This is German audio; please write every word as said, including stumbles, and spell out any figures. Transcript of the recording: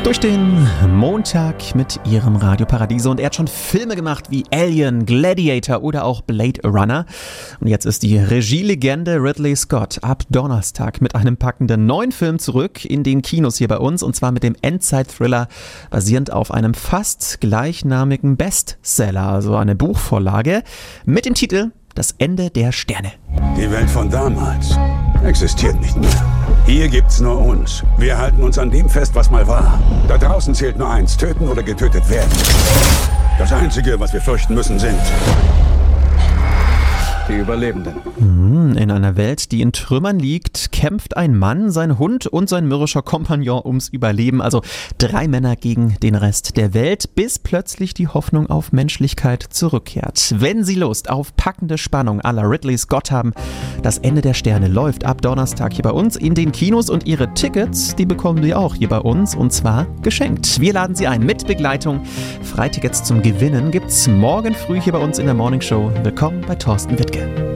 Durch den Montag mit ihrem Radio Paradiso, und er hat schon Filme gemacht wie Alien, Gladiator oder auch Blade Runner. Und jetzt ist die Regielegende Ridley Scott ab Donnerstag mit einem packenden neuen Film zurück in den Kinos hier bei uns, und zwar mit dem Endzeit-Thriller basierend auf einem fast gleichnamigen Bestseller, also eine Buchvorlage mit dem Titel Das Ende der Sterne. Die Welt von damals existiert nicht mehr. Hier gibt's nur uns. Wir halten uns an dem fest, was mal war. Da draußen zählt nur eins: töten oder getötet werden. Das Einzige, was wir fürchten müssen, sind die Überlebenden. In einer Welt, die in Trümmern liegt, kämpft ein Mann, sein Hund und sein mürrischer Kompagnon ums Überleben. Also drei Männer gegen den Rest der Welt, bis plötzlich die Hoffnung auf Menschlichkeit zurückkehrt. Wenn Sie Lust auf packende Spannung à la Ridley Scott haben, Das Ende der Sterne läuft ab Donnerstag hier bei uns in den Kinos, und Ihre Tickets, die bekommen Sie auch hier bei uns, und zwar geschenkt. Wir laden Sie ein mit Begleitung. Freitickets zum Gewinnen gibt's morgen früh hier bei uns in der Morning Show. Willkommen bei Thorsten Wittke.